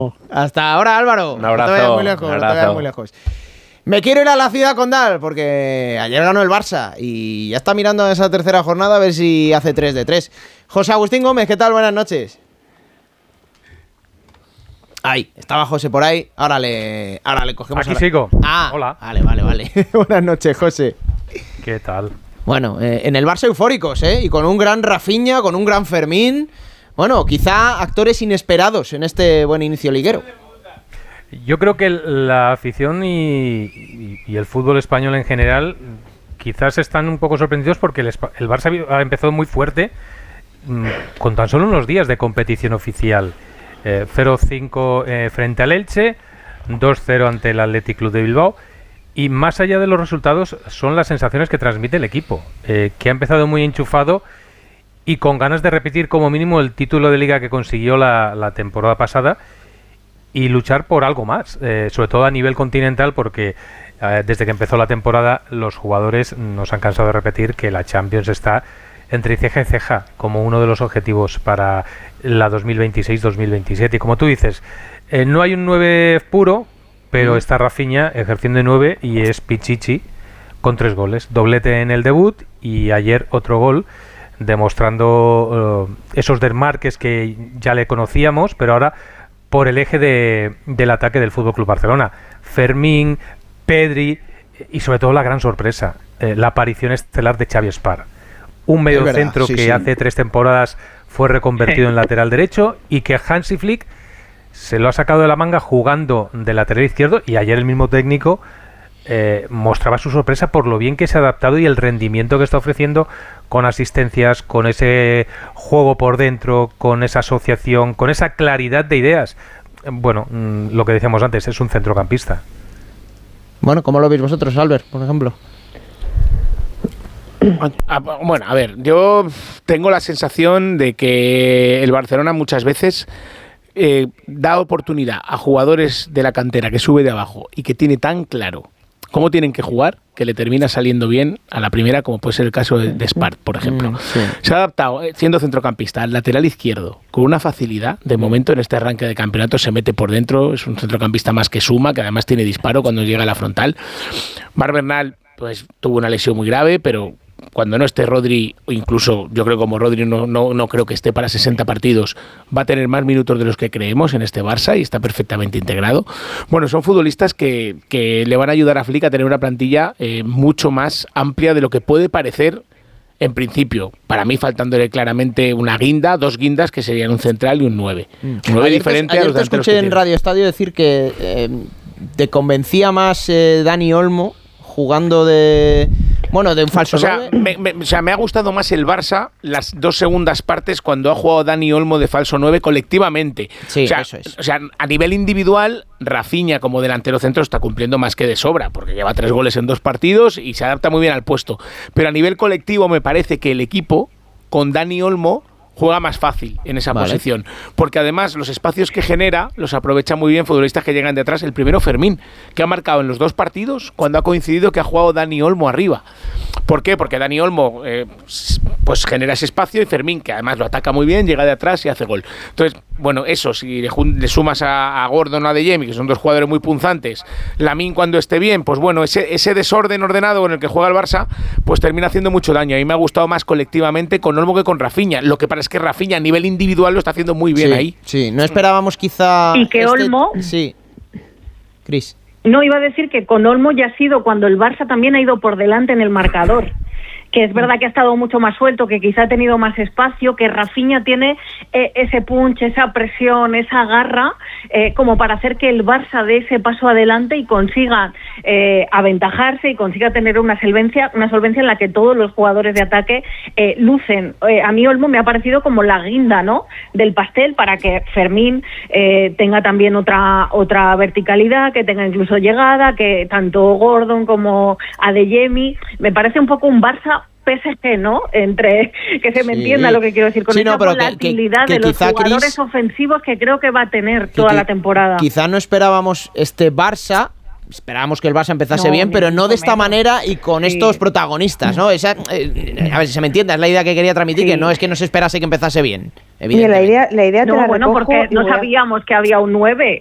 Hasta ahora, Álvaro. Un abrazo. No te vayas muy lejos. Me quiero ir a la ciudad condal porque ayer ganó el Barça y ya está mirando esa tercera jornada a ver si hace 3 de 3. José Agustín Gómez, ¿qué tal? Buenas noches. Ahí, estaba José por ahí. Ahora le cogemos. Aquí sigo. Hola. Vale. Buenas noches, José. ¿Qué tal? Bueno, en el Barça eufóricos, y con un gran Rafinha, con un gran Fermín. Bueno, quizá actores inesperados en este buen inicio liguero. Yo creo que la afición y el fútbol español en general quizás están un poco sorprendidos porque el Barça ha empezado muy fuerte con tan solo unos días de competición oficial. 0-5 frente al Elche, 2-0 ante el Athletic Club de Bilbao. Y más allá de los resultados son las sensaciones que transmite el equipo, que ha empezado muy enchufado y con ganas de repetir como mínimo el título de liga que consiguió la temporada pasada y luchar por algo más, sobre todo a nivel continental, porque desde que empezó la temporada los jugadores nos han cansado de repetir que la Champions está entre ceja y ceja como uno de los objetivos para la 2026-2027. Y como tú dices, no hay un 9 puro, pero está Rafinha ejerciendo de 9 y es Pichichi con 3 goles. Doblete en el debut y ayer otro gol, demostrando esos desmarques que ya le conocíamos, pero ahora por el eje del ataque del FC Barcelona. Fermín, Pedri y sobre todo la gran sorpresa, la aparición estelar de Xavi Espar. Un mediocentro que hace 3 temporadas fue reconvertido en lateral derecho y que Hansi Flick se lo ha sacado de la manga jugando de lateral izquierdo, y ayer el mismo técnico mostraba su sorpresa por lo bien que se ha adaptado y el rendimiento que está ofreciendo con asistencias, con ese juego por dentro, con esa asociación, con esa claridad de ideas. Bueno, lo que decíamos antes, es un centrocampista. Bueno, ¿cómo lo veis vosotros, Albert, por ejemplo? Bueno, a ver, yo tengo la sensación de que el Barcelona muchas veces da oportunidad a jugadores de la cantera que sube de abajo y que tiene tan claro cómo tienen que jugar, que le termina saliendo bien a la primera, como puede ser el caso de Spart, por ejemplo. Sí. Se ha adaptado, siendo centrocampista, al lateral izquierdo, con una facilidad. De momento, en este arranque de campeonato, se mete por dentro. Es un centrocampista más que suma, que además tiene disparo cuando llega a la frontal. Marc Bernal, pues, tuvo una lesión muy grave, pero cuando no esté Rodri, o incluso yo creo como Rodri no creo que esté para 60 partidos, va a tener más minutos de los que creemos en este Barça y está perfectamente integrado. Bueno, son futbolistas que le van a ayudar a Flick a tener una plantilla mucho más amplia de lo que puede parecer en principio. Para mí, faltándole claramente una guinda, 2 guindas que serían un central y un 9. Un 9 diferente a los delanteros. Te escuché en Radio Estadio decir que te convencía más Dani Olmo jugando de un falso 9. Me ha gustado más el Barça las 2 segundas partes cuando ha jugado Dani Olmo de falso 9 colectivamente. Sí, eso es. O sea, a nivel individual, Rafinha como delantero centro está cumpliendo más que de sobra, porque lleva 3 goles en 2 partidos y se adapta muy bien al puesto. Pero a nivel colectivo me parece que el equipo, con Dani Olmo, juega más fácil en esa posición, porque además los espacios que genera los aprovecha muy bien futbolistas que llegan de atrás. El primero, Fermín, que ha marcado en los 2 partidos cuando ha coincidido que ha jugado Dani Olmo arriba. ¿Por qué? Porque Dani Olmo pues genera ese espacio y Fermín, que además lo ataca muy bien, llega de atrás y hace gol. Entonces, bueno, eso, si le sumas a Gordon o a Adeyemi, que son 2 jugadores muy punzantes, Lamine cuando esté bien, pues bueno, ese desorden ordenado con el que juega el Barça, pues termina haciendo mucho daño. A mí me ha gustado más colectivamente con Olmo que con Rafinha. Lo que pasa es que Rafinha a nivel individual lo está haciendo muy bien ahí. Sí, no esperábamos quizá... Y que Olmo... Sí. Cris. No, iba a decir que con Olmo ya ha sido cuando el Barça también ha ido por delante en el marcador. Que es verdad que ha estado mucho más suelto, que quizá ha tenido más espacio, que Rafinha tiene ese punch, esa presión, esa garra, como para hacer que el Barça dé ese paso adelante y consiga aventajarse y consiga tener una solvencia en la que todos los jugadores de ataque lucen. A mí Olmo me ha parecido como la guinda, ¿no?, del pastel, para que Fermín tenga también otra verticalidad, que tenga incluso llegada, que tanto Gordon como Adeyemi, me parece un poco un Barça PSG, ¿no? Entre que se me entienda lo que quiero decir con esa volatilidad de los jugadores, Chris, ofensivos que creo que va a tener toda la temporada. Quizá no esperábamos este Barça esperábamos que el Barça empezase No, bien, ni pero no de mucho esta menos. manera y con estos protagonistas, ¿no? Esa, a ver si se me entiende, es la idea que quería transmitir, que no es que no se esperase que empezase bien, Mira, evidentemente. la idea te No, la bueno, recojo porque y no voy a- sabíamos que había un 9.